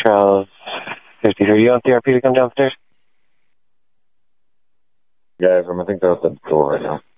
Charles 53. You want the RP to come downstairs? Yeah, I think they're at the door right now.